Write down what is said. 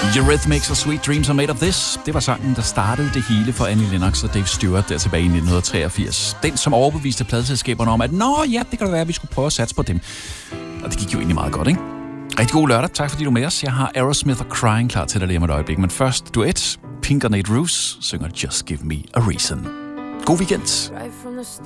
Eurythmics og Sweet Dreams Are Made of This. Det var sangen, der startede det hele for Annie Lennox og Dave Stewart der tilbage i 1983. Den, som overbeviste pladeselskaberne om, at det kan da være, at vi skulle prøve at satse på dem. Og det gik jo egentlig meget godt, ikke? Rigtig god lørdag. Tak fordi du er med os. Jeg har Aerosmith og Crying klar til dig lige om et øjeblik. Men først duet. Pink og Nate Ruess synger Just Give Me a Reason. God weekend. Right from the start,